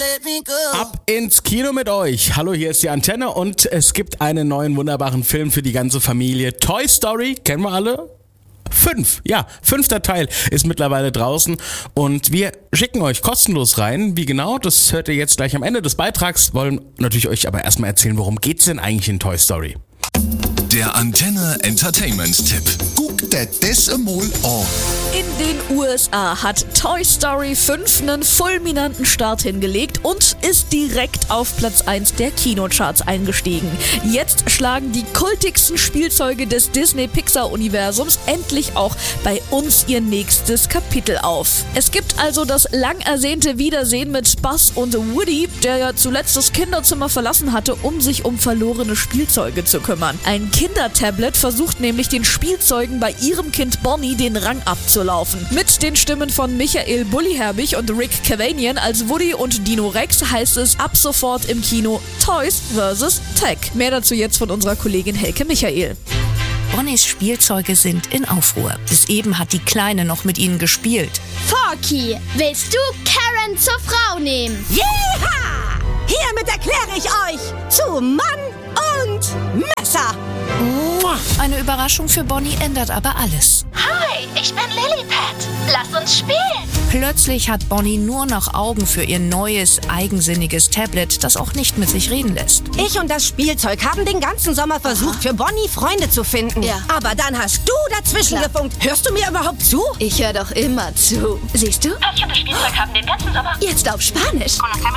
Ab ins Kino mit euch. Hallo, hier ist die Antenne und es gibt einen neuen wunderbaren Film für die ganze Familie. Toy Story, kennen wir alle? 5, ja, 5. Teil ist mittlerweile draußen und wir schicken euch kostenlos rein. Wie genau, das hört ihr jetzt gleich am Ende des Beitrags, wollen natürlich euch aber erstmal erzählen, worum geht's denn eigentlich in Toy Story? Der Antenne Entertainment-Tipp. Guck dir das einmal an. In den USA hat Toy Story 5 einen fulminanten Start hingelegt und ist direkt auf Platz 1 der Kinocharts eingestiegen. Jetzt schlagen die kultigsten Spielzeuge des Disney-Pixar-Universums endlich auch bei uns ihr nächstes Kapitel auf. Es gibt also das lang ersehnte Wiedersehen mit Buzz und Woody, der ja zuletzt das Kinderzimmer verlassen hatte, um sich um verlorene Spielzeuge zu kümmern. Ein Kindertablet versucht nämlich den Spielzeugen bei ihrem Kind Bonnie den Rang abzulaufen. Mit den Stimmen von Michael Bulli-Herbig und Rick Cavanian als Woody und Dino Rex heißt es ab sofort im Kino Toys vs. Tech. Mehr dazu jetzt von unserer Kollegin Helke Michael. Bonnies Spielzeuge sind in Aufruhr. Bis eben hat die Kleine noch mit ihnen gespielt. Forky, willst du Karen zur Frau nehmen? Jeha! Hiermit erkläre ich euch zu Mann und Messer. Eine Überraschung für Bonnie ändert aber alles. Hi, ich bin Lilliput. Lass uns spielen. Plötzlich hat Bonnie nur noch Augen für ihr neues, eigensinniges Tablet, das auch nicht mit sich reden lässt. Ich und das Spielzeug haben den ganzen Sommer versucht, für Bonnie Freunde zu finden. Ja. Aber dann hast du dazwischen gefunkt. Hörst du mir überhaupt zu? Ich höre doch immer zu. Siehst du? Ich und das Spielzeug haben den ganzen Sommer. Jetzt auf Spanisch.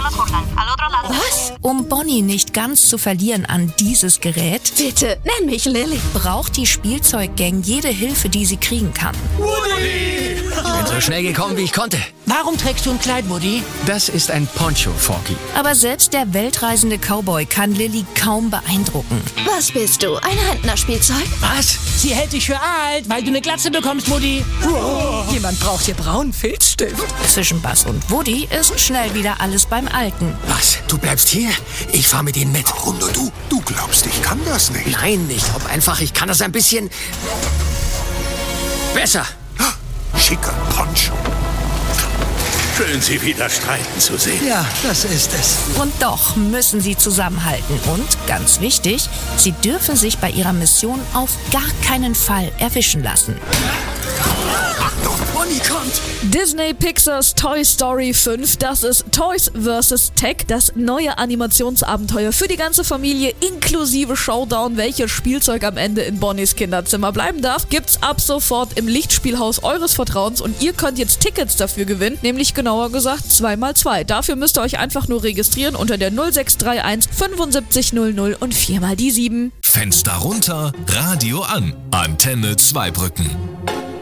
Was? Um Bonnie nicht ganz zu verlieren an dieses Gerät, Bitte, nenn mich Lilly. braucht die Spielzeuggang jede Hilfe, die sie kriegen kann. Bin so schnell gekommen, wie ich konnte. Warum trägst du ein Kleid, Woody? Das ist ein Poncho, Forky. Aber selbst der weltreisende Cowboy kann Lilly kaum beeindrucken. Was bist du? Ein Rentnerspielzeug? Was? Sie hält dich für alt, weil du eine Glatze bekommst, Woody. Jemand braucht hier braunen Filzstift. Zwischen Buzz und Woody ist schnell wieder alles beim Alten. Was? Du bleibst hier? Ich fahr mit ihnen mit. Warum nur du? Du glaubst, ich kann das nicht. Nein, ich glaube einfach, ich kann das ein bisschen besser. Schicker Poncho. Schön, Sie wieder streiten zu sehen. Ja, das ist es. Und doch müssen sie zusammenhalten. Und, ganz wichtig, sie dürfen sich bei ihrer Mission auf gar keinen Fall erwischen lassen. Achtung, Bonnie kommt. Disney Pixars Toy Story 5, das ist Toys vs. Tech, das neue Animationsabenteuer für die ganze Familie inklusive Showdown, welches Spielzeug am Ende in Bonnies Kinderzimmer bleiben darf, gibt's ab sofort im Lichtspielhaus eures Vertrauens und ihr könnt jetzt Tickets dafür gewinnen, nämlich genauer gesagt 2x2. Dafür müsst ihr euch einfach nur registrieren unter der 0631 75 00 und 4 mal die 7. Fenster runter, Radio an. Antenne Zweibrücken.